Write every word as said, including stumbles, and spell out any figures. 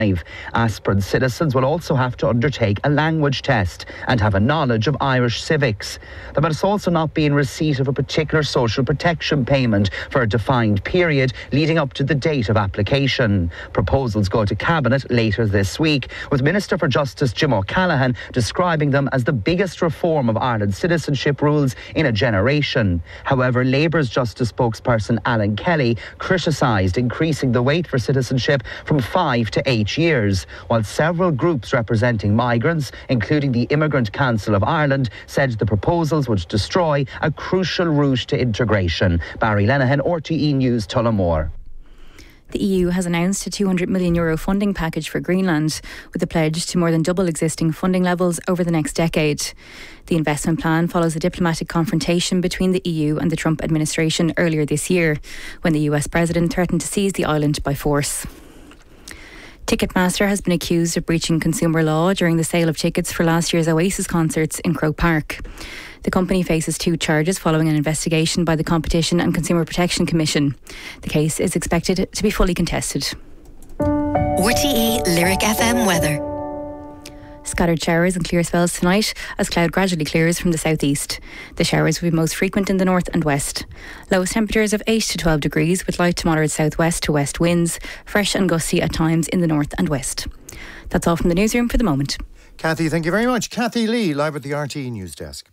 Aspirin citizens will also have to undertake a language test and have a knowledge of Irish civics. They must also not be in receipt of a particular social protection payment for a defined period leading up to the date of application. Proposals go to Cabinet later this week, with Minister for Justice Jim O'Callaghan describing them as the biggest reform of Ireland's citizenship rules in a generation. However, Labour's Justice spokesperson Alan Kelly criticised increasing the wait for citizenship from five to eight years, while several groups representing migrants, including the Immigrant Council of Ireland, said the proposals would destroy a crucial route to integration. Barry Lenihan, R T E News, Tullamore. The E U has announced a two hundred million euro funding package for Greenland, with a pledge to more than double existing funding levels over the next decade. The investment plan follows a diplomatic confrontation between the E U and the Trump administration earlier this year, when the U S president threatened to seize the island by force. Ticketmaster has been accused of breaching consumer law during the sale of tickets for last year's Oasis concerts in Croke Park. The company faces two charges following an investigation by the Competition and Consumer Protection Commission. The case is expected to be fully contested. R T E Lyric F M weather. Scattered showers and clear spells tonight as cloud gradually clears from the southeast. The showers will be most frequent in the north and west. Lowest temperatures of eight to twelve degrees with light to moderate southwest to west winds, fresh and gusty at times in the north and west. That's all from the newsroom for the moment. Kathy, thank you very much. Kathy Lee, live at the R T E News Desk.